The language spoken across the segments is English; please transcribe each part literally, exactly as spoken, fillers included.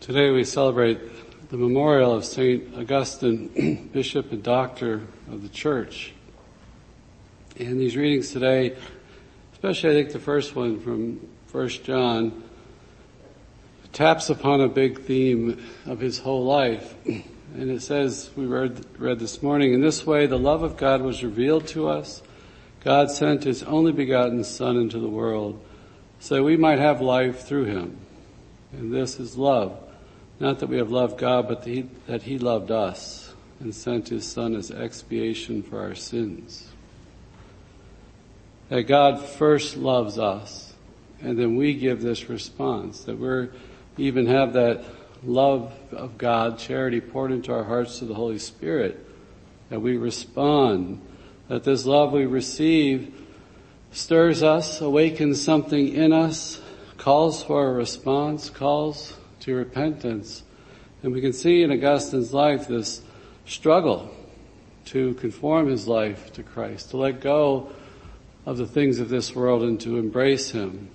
Today we celebrate the memorial of Saint Augustine, Bishop and Doctor of the Church. And these readings today, especially I think the first one from First John, taps upon a big theme of his whole life. And it says, we read, read this morning, in this way the love of God was revealed to us. God sent his only begotten Son into the world so we might have life through him. And this is love. Not that we have loved God, but that he, that he loved us and sent his Son as expiation for our sins. That God first loves us, and then we give this response, that we're even have that love of God, charity poured into our hearts through the Holy Spirit, that we respond, that this love we receive stirs us, awakens something in us, calls for a response, calls to repentance. And we can see in Augustine's life this struggle to conform his life to Christ, to let go of the things of this world and to embrace him.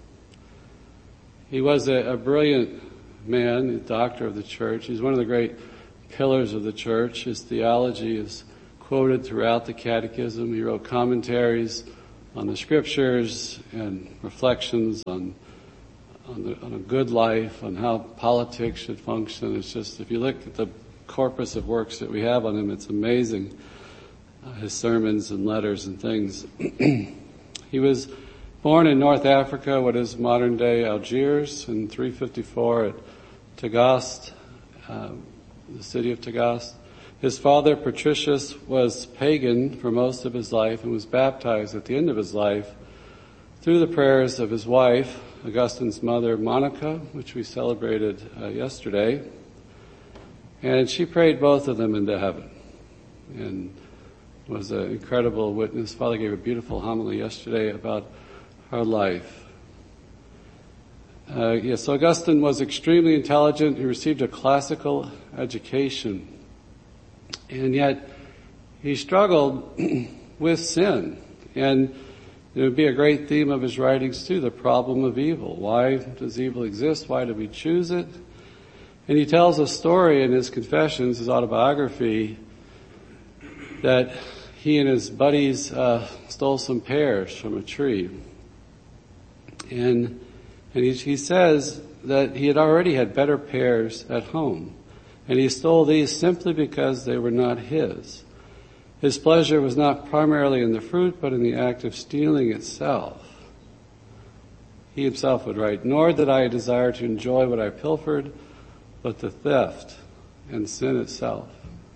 He was a, a brilliant man, a doctor of the church. He's one of the great pillars of the church. His theology is quoted throughout the catechism. He wrote commentaries on the scriptures and reflections on On, the, on a good life, on how politics should function. It's just, if you look at the corpus of works that we have on him, it's amazing. Uh, his sermons and letters and things. He was born in North Africa, what is modern day Algiers, in three fifty-four at Tagaste, uh, the city of Tagaste. His father, Patricius, was pagan for most of his life and was baptized at the end of his life through the prayers of his wife, Augustine's mother, Monica, which we celebrated uh, yesterday. And she prayed both of them into heaven and was an incredible witness. Father gave a beautiful homily yesterday about her life. Uh, yes, so Augustine was extremely intelligent. He received a classical education. And yet he struggled with sin. And it would be a great theme of his writings too, the problem of evil. Why does evil exist? Why do we choose it? And he tells a story in his Confessions, his autobiography, that he and his buddies uh, stole some pears from a tree. And, and he, he says that he had already had better pears at home. And he stole these simply because they were not his. His pleasure was not primarily in the fruit, but in the act of stealing itself. He himself would write, nor did I desire to enjoy what I pilfered, but the theft and sin itself.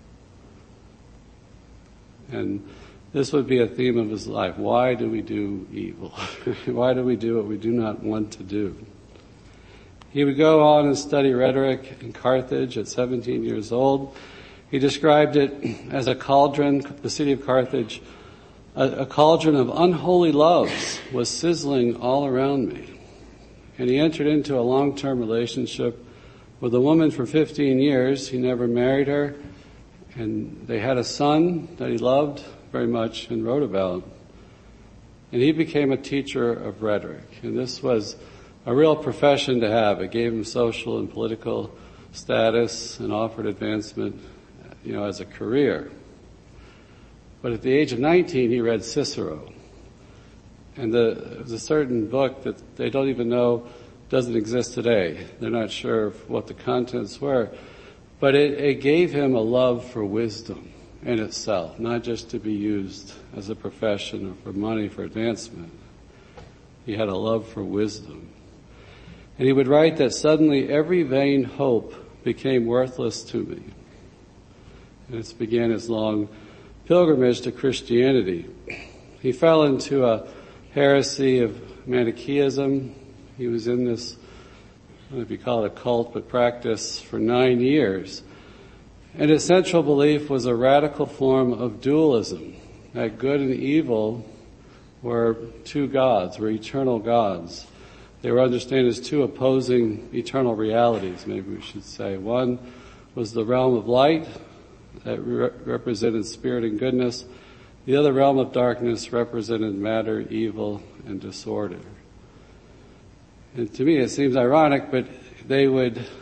And this would be a theme of his life. Why do we do evil? Why do we do what we do not want to do? He would go on and study rhetoric in Carthage at seventeen years old. He described it as a cauldron, the city of Carthage, a, a cauldron of unholy loves was sizzling all around me. And he entered into a long-term relationship with a woman for fifteen years. He never married her. And they had a son that he loved very much and wrote about. And he became a teacher of rhetoric. And this was a real profession to have. It gave him social and political status and offered advancement, you know, as a career. But at the age of nineteen, he read Cicero. And the, it was a certain book that they don't even know doesn't exist today. They're not sure of what the contents were. But it, it gave him a love for wisdom in itself, not just to be used as a profession or for money, for advancement. He had a love for wisdom. And he would write that suddenly every vain hope became worthless to me. And this began his long pilgrimage to Christianity. He fell into a heresy of Manichaeism. He was in this, I don't know if you call it a cult, but practice for nine years. And his central belief was a radical form of dualism, that good and evil were two gods, were eternal gods. They were understood as two opposing eternal realities, maybe we should say. One was the realm of light, that re- represented spirit and goodness. The other realm of darkness represented matter, evil, and disorder. And to me it seems ironic, but they would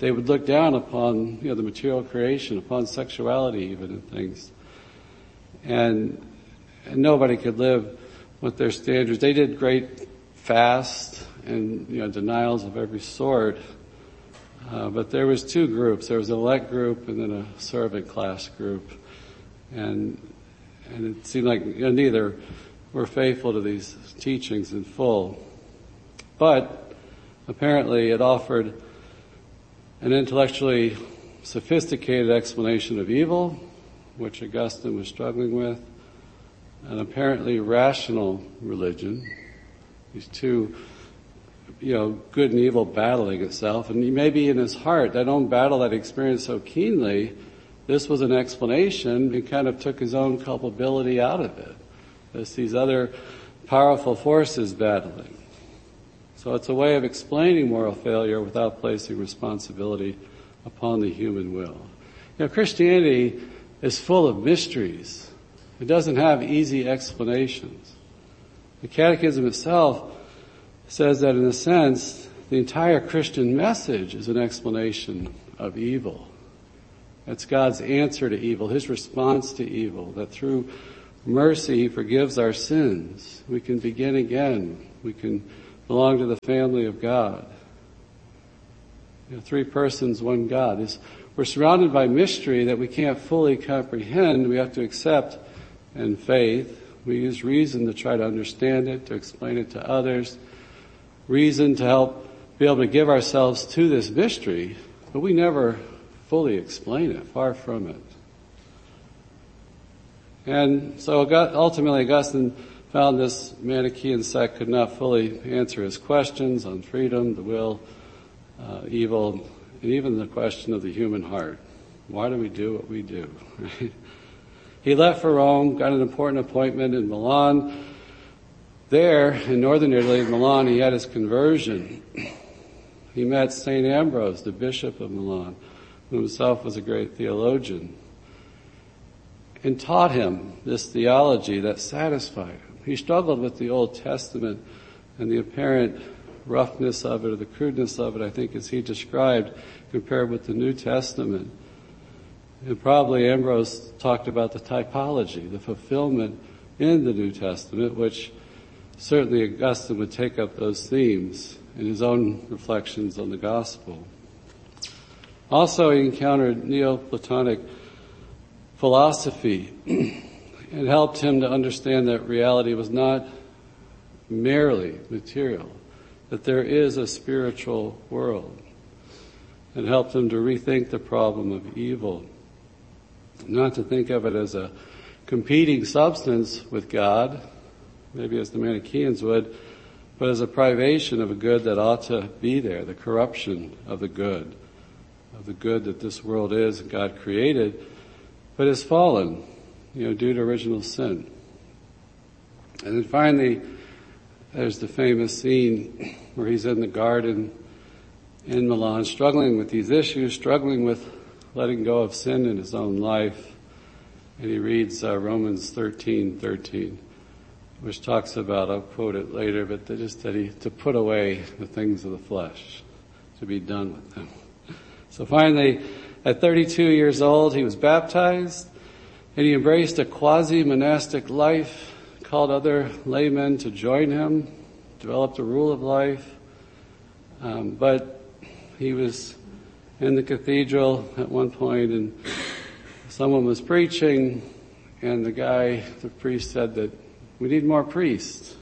they would look down upon, you know, the material creation, upon sexuality even and things. And, and nobody could live with their standards. They did great fast and, you know, denials of every sort. Uh, but there was two groups. There was an elect group and then a servant class group. And, and it seemed like, you know, neither were faithful to these teachings in full. But apparently it offered an intellectually sophisticated explanation of evil, which Augustine was struggling with, an apparently rational religion, these two, you know, good and evil battling itself. And maybe in his heart, that own battle that he experienced so keenly, this was an explanation. He kind of took his own culpability out of it. There's these other powerful forces battling. So it's a way of explaining moral failure without placing responsibility upon the human will. You know, Christianity is full of mysteries. It doesn't have easy explanations. The Catechism itself says that in a sense, the entire Christian message is an explanation of evil. It's God's answer to evil, His response to evil, that through mercy He forgives our sins. We can begin again. We can belong to the family of God. You know, three persons, one God. It's, we're surrounded by mystery that we can't fully comprehend. We have to accept in faith. We use reason to try to understand it, to explain it to others. Reason to help be able to give ourselves to this mystery, but we never fully explain it, far from it. And so ultimately Augustine found this Manichaean sect could not fully answer his questions on freedom, the will, uh, evil, and even the question of the human heart. Why do we do what we do? He left for Rome, got an important appointment in Milan. There, in northern Italy, in Milan, he had his conversion. He met Saint Ambrose, the bishop of Milan, who himself was a great theologian, and taught him this theology that satisfied him. He struggled with the Old Testament and the apparent roughness of it, or the crudeness of it, I think, as he described, compared with the New Testament. And probably Ambrose talked about the typology, the fulfillment in the New Testament, which certainly Augustine would take up those themes in his own reflections on the gospel. Also, he encountered Neoplatonic philosophy. It helped him to understand that reality was not merely material, that there is a spiritual world. It helped him to rethink the problem of evil, not to think of it as a competing substance with God, maybe as the Manichaeans would, but as a privation of a good that ought to be there, the corruption of the good, of the good that this world is and God created, but is fallen, you know, due to original sin. And then finally, there's the famous scene where he's in the garden in Milan, struggling with these issues, struggling with letting go of sin in his own life. And he reads uh, Romans thirteen thirteen, which talks about, I'll quote it later, but that just that he, to put away the things of the flesh, to be done with them. So finally, at thirty-two years old, he was baptized, and he embraced a quasi-monastic life, called other laymen to join him, developed a rule of life. Um, but he was in the cathedral at one point, and someone was preaching, and the guy, the priest, said that we need more priests.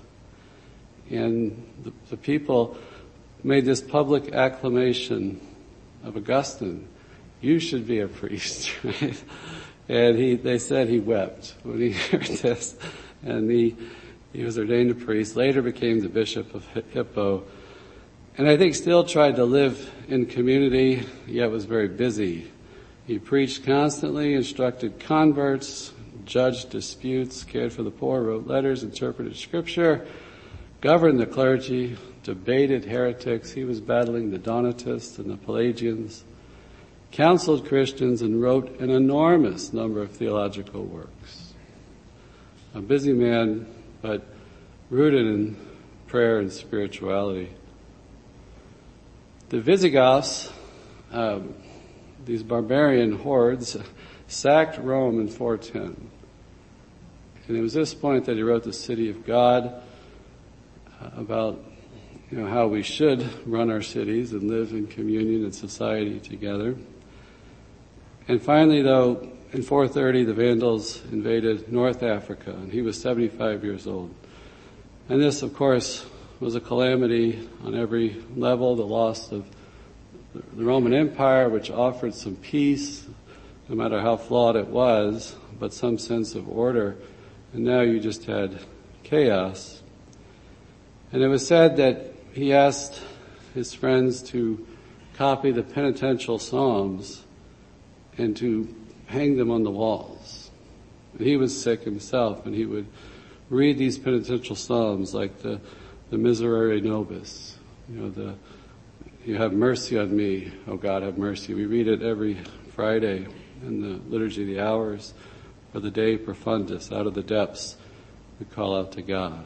And the, the people made this public acclamation of Augustine. You should be a priest. Right? And he, they said he wept when he heard this. And he, he was ordained a priest, later became the bishop of Hippo. And I think still tried to live in community, yet was very busy. He preached constantly, instructed converts, judged disputes, cared for the poor, wrote letters, interpreted scripture, governed the clergy, debated heretics. He was battling the Donatists and the Pelagians, counseled Christians, and wrote an enormous number of theological works. A busy man, but rooted in prayer and spirituality. The Visigoths, um, these barbarian hordes sacked Rome in four ten. And it was this point that he wrote The City of God, uh, about you know how we should run our cities and live in communion and society together. And finally, though, in four thirty, the Vandals invaded North Africa, and he was seventy-five years old. And this, of course, was a calamity on every level, the loss of the Roman Empire, which offered some peace, no matter how flawed it was, but some sense of order. And now you just had chaos. And it was said that he asked his friends to copy the penitential psalms and to hang them on the walls. And he was sick himself, and he would read these penitential psalms like the, the Miserere Nobis, you know, the, you have mercy on me, oh God, have mercy. We read it every Friday in the Liturgy of the Hours, or the De Profundis, out of the depths we call out to God.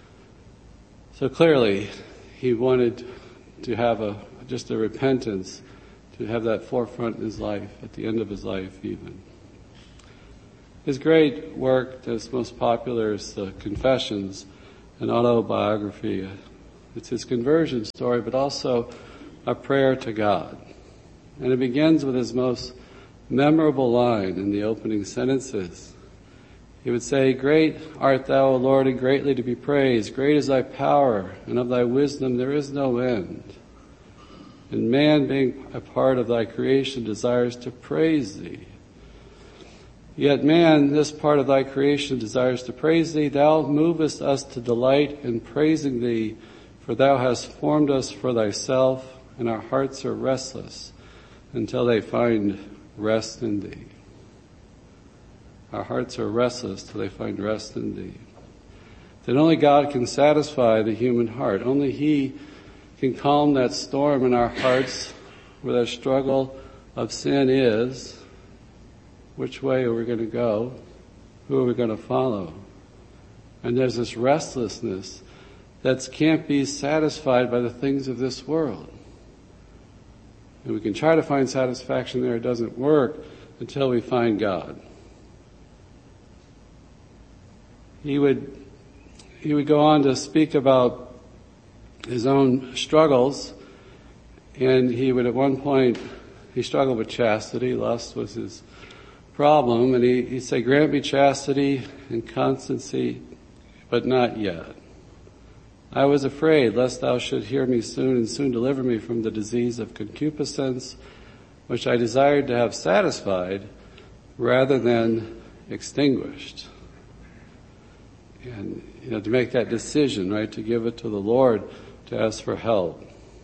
So clearly, he wanted to have a, just a repentance, to have that forefront in his life, at the end of his life even. His great work that's most popular is the Confessions, an autobiography. It's his conversion story, but also a prayer to God. And it begins with his most memorable line in the opening sentences. He would say, "Great art thou, O Lord, and greatly to be praised. Great is thy power, and of thy wisdom there is no end. And man, being a part of thy creation, desires to praise thee. Yet man, this part of thy creation, desires to praise thee. Thou movest us to delight in praising thee, for thou hast formed us for thyself, and our hearts are restless until they find rest in thee." Our hearts are restless till they find rest in thee. That only God can satisfy the human heart. Only He can calm that storm in our hearts where that struggle of sin is. Which way are we going to go? Who are we going to follow? And there's this restlessness that can't be satisfied by the things of this world. And we can try to find satisfaction there. It doesn't work until we find God. He would, he would go on to speak about his own struggles, and he would at one point, he struggled with chastity. Lust was his problem, and he, he'd say, "Grant me chastity and constancy, but not yet. I was afraid lest thou should hear me soon and soon deliver me from the disease of concupiscence, which I desired to have satisfied rather than extinguished." And, you know, to make that decision, right, to give it to the Lord, to ask for help.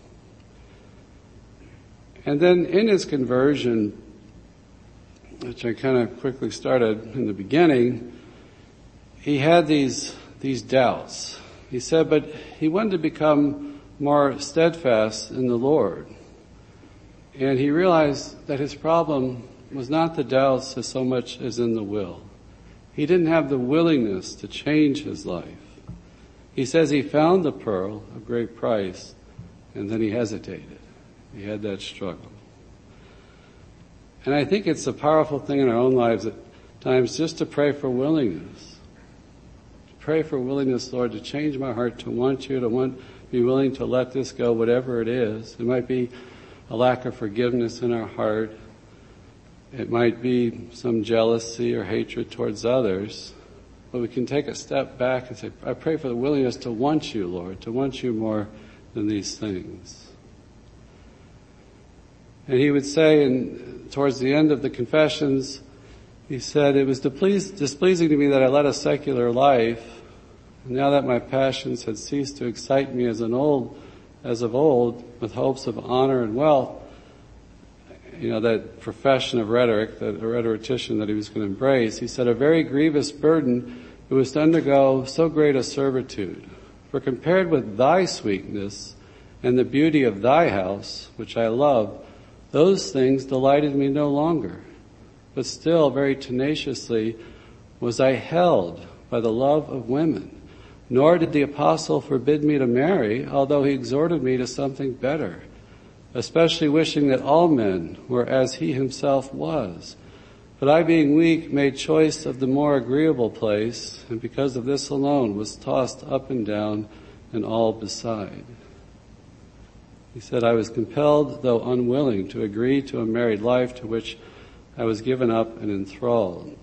And then in his conversion, which I kind of quickly started in the beginning, he had these, these doubts. He said, but he wanted to become more steadfast in the Lord. And he realized that his problem was not the doubts as so much as in the will. He didn't have the willingness to change his life. He says he found the pearl of great price, and then he hesitated. He had that struggle. And I think it's a powerful thing in our own lives at times just to pray for willingness. To pray for willingness, Lord, to change my heart, to want you, to want, be willing to let this go, whatever it is. It might be a lack of forgiveness in our heart. It might be some jealousy or hatred towards others. But we can take a step back and say, I pray for the willingness to want you, Lord, to want you more than these things. And he would say, in, towards the end of the Confessions, he said, it was displeasing to me that I led a secular life, and now that my passions had ceased to excite me as an old, as of old, with hopes of honor and wealth. You know, that profession of rhetoric, that a rhetorician that he was going to embrace, he said, a very grievous burden it was to undergo so great a servitude. For compared with thy sweetness and the beauty of thy house, which I love, those things delighted me no longer. But still, very tenaciously, was I held by the love of women. Nor did the apostle forbid me to marry, although he exhorted me to something better. especially wishing that all men were as he himself was. But I, being weak, made choice of the more agreeable place, and because of this alone was tossed up and down and all beside. He said, I was compelled, though unwilling, to agree to a married life to which I was given up and enthralled.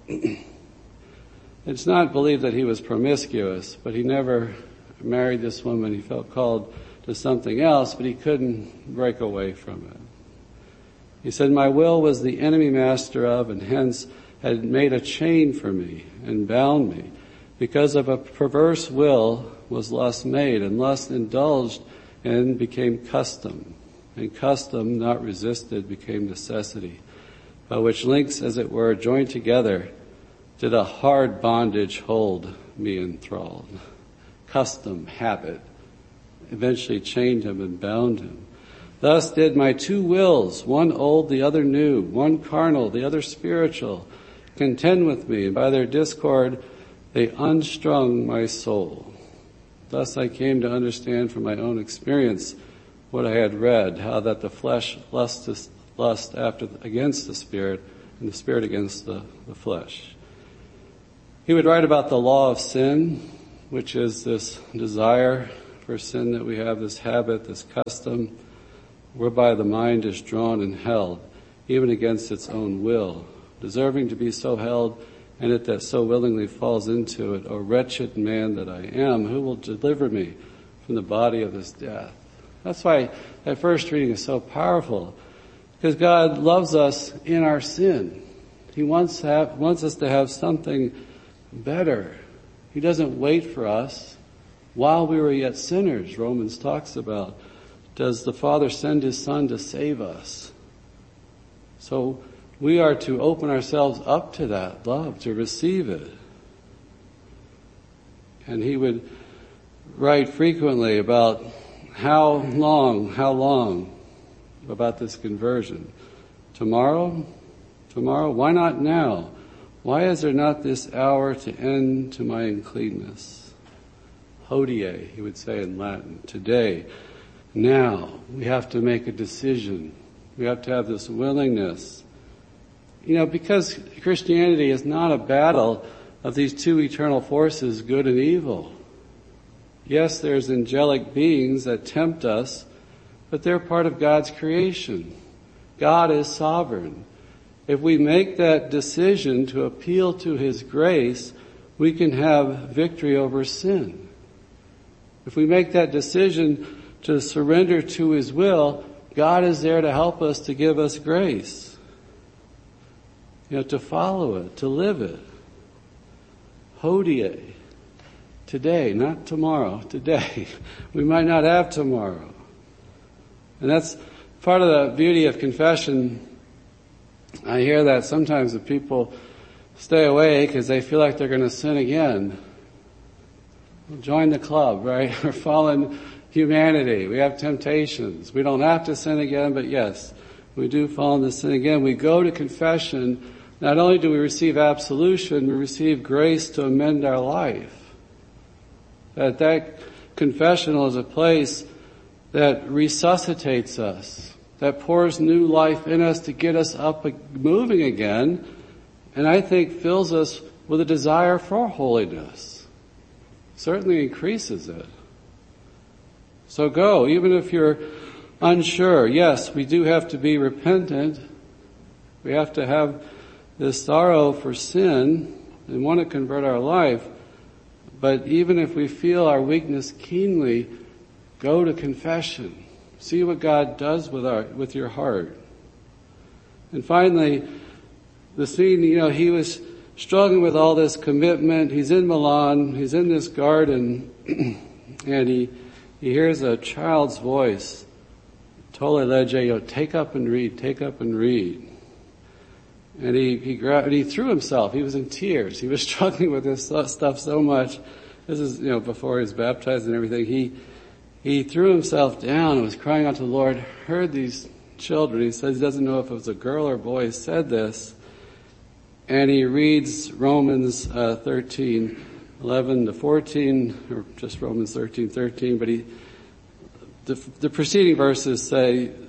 It's not believed that he was promiscuous, but he never married this woman. He felt called to something else, but he couldn't break away from it. He said, my will was the enemy master of, and hence had made a chain for me and bound me. Because of a perverse will was lust made, and lust indulged and became custom. And custom, not resisted, became necessity, by which links, as it were, joined together, did a hard bondage hold me enthralled. Custom, habit, eventually chained him and bound him. Thus did my two wills, one old, the other new, one carnal, the other spiritual, contend with me, and by their discord they unstrung my soul. Thus I came to understand from my own experience what I had read, how that the flesh lusteth, lust after against the spirit, and the spirit against the, the flesh. He would write about the law of sin, which is this desire for sin that we have, this habit, this custom, whereby the mind is drawn and held, even against its own will, deserving to be so held, and it that so willingly falls into it. O wretched man that I am, who will deliver me from the body of this death? That's why that first reading is so powerful, because God loves us in our sin. He wants, to have, wants us to have something better. He doesn't wait for us while we were yet sinners, Romans talks about. Does the Father send His Son to save us? So we are to open ourselves up to that love, to receive it. And he would write frequently about how long, how long about this conversion. Tomorrow? Tomorrow? Why not now? Why is there not this hour to end to my uncleanness? Hodie, he would say in Latin. Today. Now, we have to make a decision. We have to have this willingness. You know, because Christianity is not a battle of these two eternal forces, good and evil. Yes, there's angelic beings that tempt us, but they're part of God's creation. God is sovereign. If we make that decision to appeal to His grace, we can have victory over sin. If we make that decision to surrender to His will, God is there to help us, to give us grace. You know, to follow it, to live it. Hodie. Today, not tomorrow, today. We might not have tomorrow. And that's part of the beauty of confession. I hear that sometimes the people stay away because they feel like they're going to sin again. Well, join the club, right? We're fallen humanity. We have temptations. We don't have to sin again, but yes, we do fall into sin again. We go to confession. Not only do we receive absolution, we receive grace to amend our life. That that confessional is a place that resuscitates us, that pours new life in us to get us up moving again, and I think fills us with a desire for holiness. Certainly increases it. So go, even if you're unsure. Yes, we do have to be repentant. We have to have this sorrow for sin and want to convert our life. But even if we feel our weakness keenly, go to confession. See what God does with our, with your heart. And finally, the scene, you know, he was struggling with all this commitment. He's in Milan. He's in this garden and he He hears a child's voice, Tolle lege, you know, take up and read, take up and read. And he, he grabbed, and he threw himself. He was in tears. He was struggling with this stuff so much. This is, you know, before he was baptized and everything. He, he threw himself down and was crying out to the Lord, heard these children. He says he doesn't know if it was a girl or boy said this. And he reads Romans, uh, thirteen, eleven to fourteen, or just Romans thirteen, thirteen, but he, the, the preceding verses say,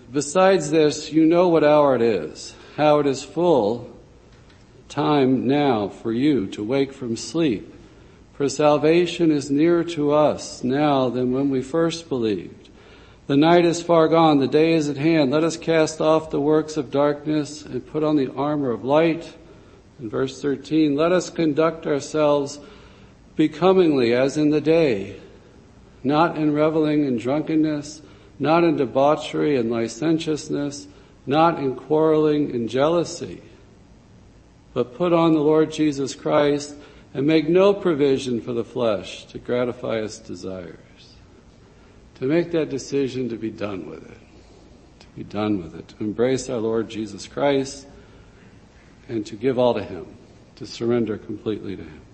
Besides this, you know what hour it is, how it is full time now for you to wake from sleep. For salvation is nearer to us now than when we first believed. The night is far gone, the day is at hand. Let us cast off the works of darkness and put on the armor of light. In verse thirteen, let us conduct ourselves becomingly as in the day, not in reveling and drunkenness, not in debauchery and licentiousness, not in quarreling and jealousy, but put on the Lord Jesus Christ and make no provision for the flesh to gratify its desires. To make that decision to be done with it, to be done with it, to embrace our Lord Jesus Christ and to give all to Him, to surrender completely to Him.